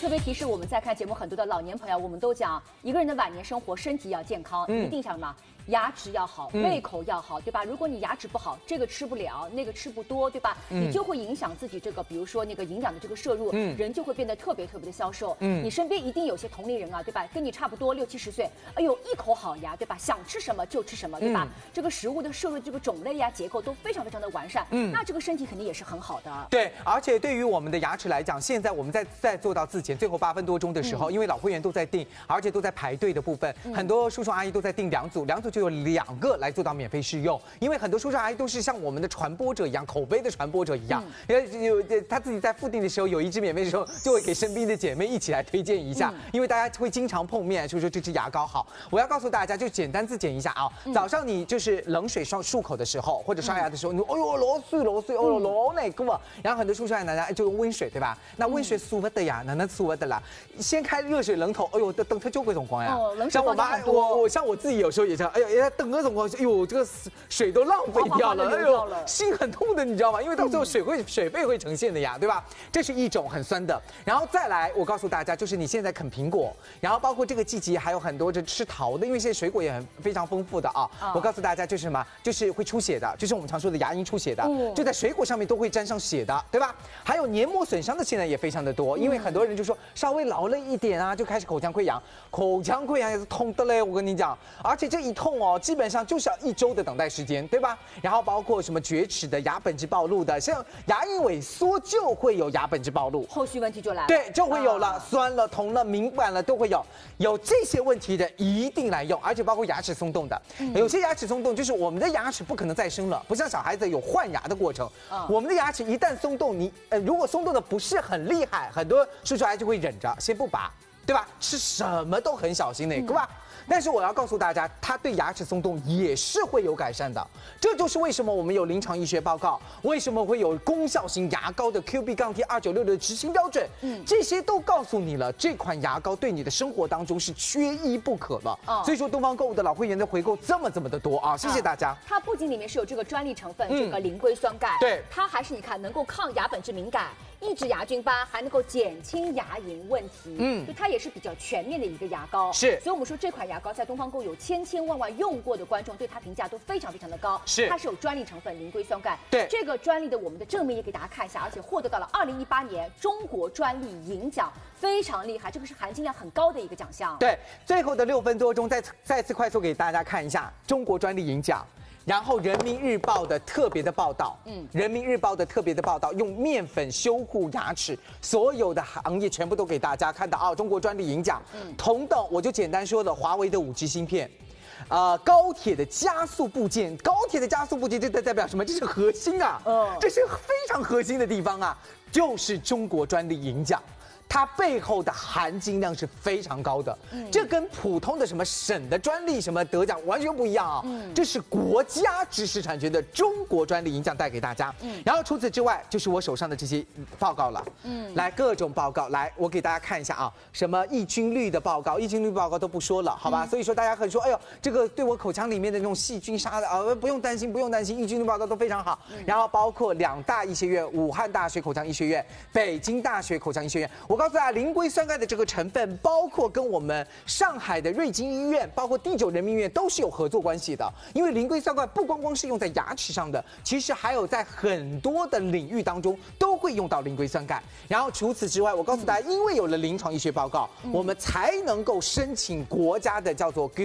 特别提示我们在看节目很多的老年朋友，我们都讲一个人的晚年生活，身体要健康，一定想什么？牙齿要好，胃口要好，对吧？如果你牙齿不好，这个吃不了，那个吃不多，对吧？你就会影响自己这个，比如说那个营养的这个摄入，人就会变得特别的消瘦。你身边一定有些同龄人啊，对吧？跟你差不多60、70岁，哎呦，一口好牙，对吧？想吃什么就吃什么，对吧？这个食物的摄入这个种类呀、结构都非常的完善，那这个身体肯定也是很好的。 对，而且对于我们的牙齿来讲，现在我们在做到自检最后8分多钟的时候，因为老会员都在订，而且都在排队的部分，很多叔叔阿姨都在订2组，2组就有2个来做到免费试用，因为很多叔叔阿姨都是像我们的传播者一样，口碑的传播者一样，他自己在附订的时候有1支免费的时候，就会给身边的姐妹一起来推荐一下，因为大家会经常碰面，所以说这支牙膏好。我要告诉大家，就简单自检一下啊，早上你就是冷水漱口的时候，或者刷牙的时候，你哎呦罗碎，哦呦罗那个，然后很多叔叔阿姨呢就用温水，对吧？那温水舒服的呀，那舒服的啦。先开热水冷头，哎呦等它就会光呀。像我妈，我像我自己有时候也这样，哎呦等个总光，哎呦这个水都浪费掉了，哎呦心很痛的，你知道吗？因为到最后水费会呈现的呀，对吧？这是一种很酸的。然后再来，我告诉大家，就是你现在啃苹果，然后包括这个季节还有很多这吃桃的，因为现在水果也非常丰富的啊。我告诉大家就是什么，就是会出血的，就是我们常说的牙龈出血的，就在水果上面都会沾上血的，对吧？还有黏膜损伤的现在也非常的多，因为很多人就说稍微老了一点啊，就开始口腔溃疡，口腔溃疡也是痛的嘞，我跟你讲，而且这一痛哦，基本上就是要1周的等待时间，对吧？然后包括什么锯齿的、牙本质暴露的，像牙龈萎缩就会有牙本质暴露， 后续问题就来了， 对，就会有了，酸了、痛了、敏感了都会有这些问题的一定来用，而且包括牙齿松动的，有些牙齿松动就是我们的牙齿不可能再生了，不像小孩子有换牙的过程，我们的牙齿一旦松动，你如果松动的不是很厉害，很多叔叔阿姨就会忍着先不拔，对吧？吃什么都很小心的，对吧？但是我要告诉大家，它对牙齿松动也是会有改善的，这就是为什么我们有临床医学报告，为什么会有功效型牙膏的 QB-T296的执行标准，这些都告诉你了，这款牙膏对你的生活当中是缺一不可了。所以说东方购物的老会员的回购这么的多啊，谢谢大家。 它不仅里面是有这个专利成分，这个磷硅酸钙， 对， 它还是你看能够抗牙本质敏感，抑制牙菌斑，还能够减轻牙龈问题，就它也是比较全面的一个牙膏。 是， 所以我们说这款牙膏在东方购有千万用过的观众对它评价都非常的高。 是， 它是有专利成分磷硅酸钙。 对， 这个专利的我们的正面也给大家看一下，而且获得到了2018年中国专利银奖，非常厉害，这个是含金量很高的一个奖项。 对，最后的6分多钟再次快速给大家看一下中国专利银奖。然后人民日报的特别的报道，人民日报的特别的报道，用面粉修护牙齿，所有的行业全部都给大家看到啊，中国专利银奖。同等我就简单说了，华为的5G 芯片，高铁的加速部件，这代表什么？这是核心啊，这是非常核心的地方啊，就是中国专利银奖。它背后的含金量是非常高的，这跟普通的什么省的专利什么得奖完全不一样啊！这是国家知识产权的中国专利银奖带给大家。然后除此之外，就是我手上的这些报告了。来各种报告，来我给大家看一下啊，什么抑菌率的报告，抑菌率报告都不说了，好吧？所以说大家可以说，哎呦，这个对我口腔里面的那种细菌杀的啊，不用担心，抑菌率报告都非常好。然后包括2大医学院，武汉大学口腔医学院、北京大学口腔医学院。我告诉大家，磷硅酸钙的这个成分，包括跟我们上海的瑞金医院，包括第9人民医院都是有合作关系的。因为磷硅酸钙不光是用在牙齿上的，其实还有在很多的领域当中都会用到磷硅酸钙。然后除此之外，我告诉大家，因为有了临床医学报告，我们才能够申请国家的叫做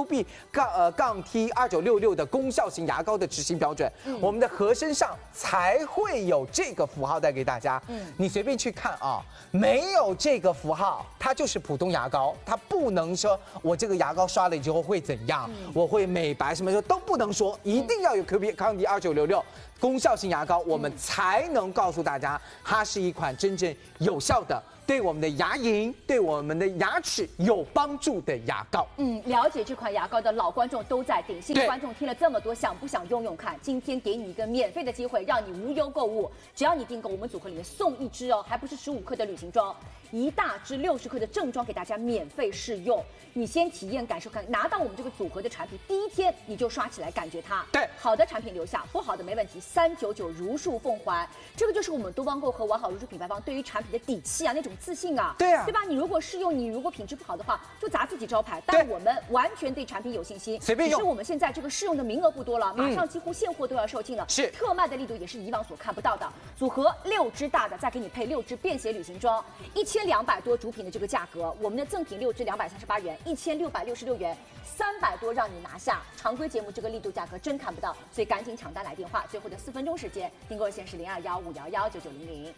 QB-T296的功效型牙膏的执行标准，我们的盒身上才会有这个符号带给大家。你随便去看啊，没有这个符号，它就是普通牙膏，它不能说我这个牙膏刷了之后会怎样，我会美白什么都不能说，一定要有 QB-T296功效型牙膏，我们才能告诉大家它是一款真正有效的，对我们的牙龈、对我们的牙齿有帮助的牙膏。 了解这款牙膏的老观众都在顶，新观众听了这么多，想不想用看？今天给你一个免费的机会，让你无忧购物，只要你订购，我们组合里面送1支哦，还不是15克的旅行装。 1大支60克的正装给大家免费试用。你先体验感受看，拿到我们这个组合的产品，第一天你就刷起来，感觉它对好的产品留下，不好的没问题，399如数奉还。这个就是我们多邦购和完好如初品牌方对于产品的底气啊，那种自信啊， 对啊， 对吧？你如果试用，你如果品质不好的话，就砸自己招牌。但我们完全对产品有信心， 随便用。 只是我们现在这个试用的名额不多了，马上几乎现货都要售罄了， 是特卖的力度也是以往所看不到的。组合6支大的，再给你配6支便携旅行装，1200多主品的这个价格，我们的赠品6支238元，1666元，300多让你拿下。常规节目这个力度价格真看不到，所以赶紧抢单来电话，最后的4分钟时间，订购热线是0215119900。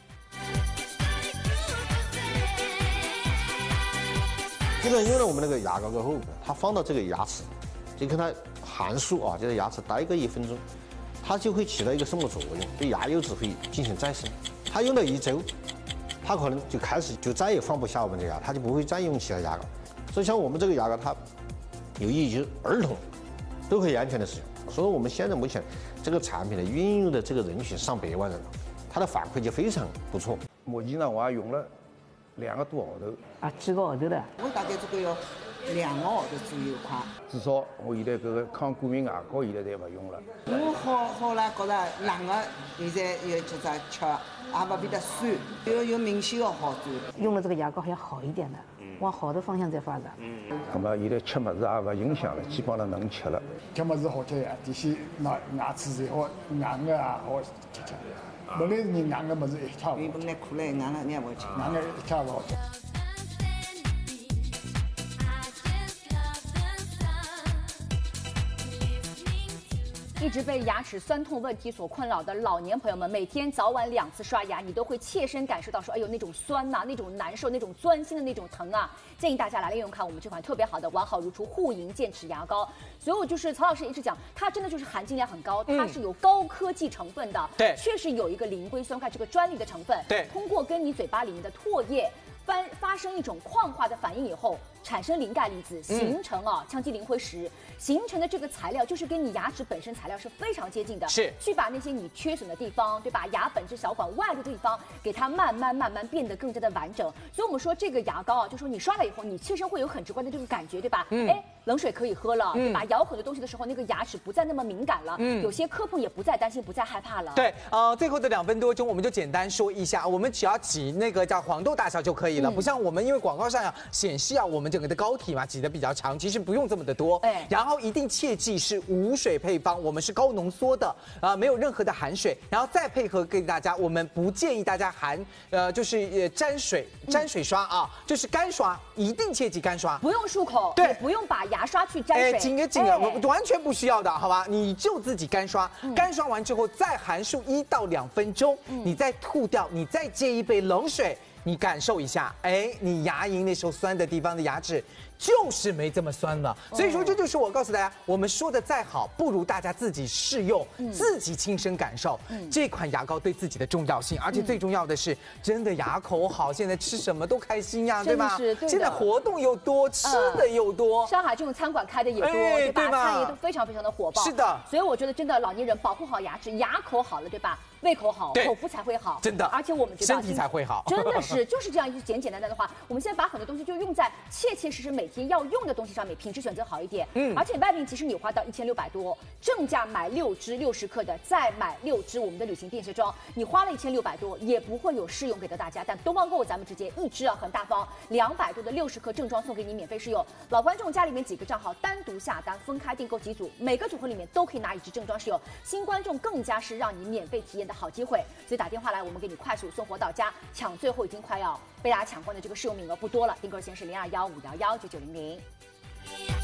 基本上用了我们那个牙膏过后，它放到这个牙齿，就跟它含漱啊，就在牙齿待个1分钟，它就会起到一个什么作用？对牙釉质会进行再生。它用了1周，它可能就开始就再也放不下我们这牙，它就不会再用其他牙膏。所以像我们这个牙膏，它有益于儿童都可以安全的使用。所以我们现在目前这个产品的运用的这个人群上100万人了，它的反馈就非常不错。 目前呢，我也用了2个多号头。 啊，几个号头了？ 我大概这个要2个号头左右快。 至少我现在这个抗过敏牙膏现在侪不用了。 我好了，觉着冷个现在又叫啥吃，也不变得酸，有明显的好转。 用了这个牙膏还要好一点的，往好的方向在发展。 那么现在吃么子也不影响了，基本上能吃了。 吃么子好吃呀，这些那牙齿最好，硬个也好吃吃。本来你硬个么子一吃不。 本来苦嘞，硬了你也不吃。 硬个一吃不好吃。 一直被牙齿酸痛问题所困扰的老年朋友们，每天早晚2次刷牙，你都会切身感受到说，哎呦那种酸呐、那种难受、那种钻心的那种疼啊！建议大家来用用看我们这款特别好的完好如初护龈健齿牙膏。所以我就是曹老师一直讲，它真的就是含金量很高，它是有高科技成分的， 对， 确实有一个磷硅酸钙这个专利的成分， 对， 通过跟你嘴巴里面的唾液发生一种矿化的反应以后，产生磷钙离子，形成羟基磷灰石，形成的这个材料就是跟你牙齿本身材料是非常接近的， 是去把那些你缺损的地方，对吧？牙本质小管外露的地方，给它慢慢变得更加的完整。所以我们说这个牙膏啊，就说你刷了以后，你切身会有很直观的这个感觉，对吧？哎，冷水可以喝了，对吧？咬很多东西的时候，那个牙齿不再那么敏感了，有些磕碰也不再担心，不再害怕了。 对，最后的2分多钟，我们就简单说一下，我们只要挤那个叫黄豆大小就可以了，不像我们因为广告上显示我们整个的膏体嘛挤得比较长，其实不用这么的多。然后一定切记是无水配方，我们是高浓缩的，没有任何的含水，然后再配合给大家，我们不建议大家就是沾水刷啊，就是干刷，一定切记干刷， 不用漱口， 对， 也不用把牙刷去沾水， 紧了，完全不需要的，好吧？你就自己干刷，干刷完之后再含漱1到2分钟，你再吐掉，你再接一杯冷水。你感受一下，哎，你牙龈那时候酸的地方的牙齿就是没这么酸了。所以说，这就是我告诉大家，我们说的再好，不如大家自己试用，自己亲身感受这款牙膏对自己的重要性。而且最重要的是，真的牙口好，现在吃什么都开心呀，对吧？现在活动又多，吃的又多， 上海这种餐馆开的也多，对吧？餐饮都非常的火爆。 是的， 所以我觉得真的老年人保护好牙齿，牙口好了，对吧？胃口好，口福才会好， 真的。 而且我们知道身体才会好， 真的是就是这样一句简单的话。我们现在把很多东西就用在切实每天要用的东西上面，品质选择好一点。而且外面其实你花到1600多，正价买6支60克的，再买6支我们的旅行便携装，你花了1600多，也不会有试用给到大家。但东方购咱们直接1支很大方，200多的60克正装送给你免费试用。老观众家里面几个账号单独下单，分开订购几组，每个组合里面都可以拿1支正装试用。新观众更加是让你免费体验的好机会，所以打电话来，我们给你快速送货到家，抢最后已经快要被大家抢光的这个试用名额不多了，订购热线是0215119900。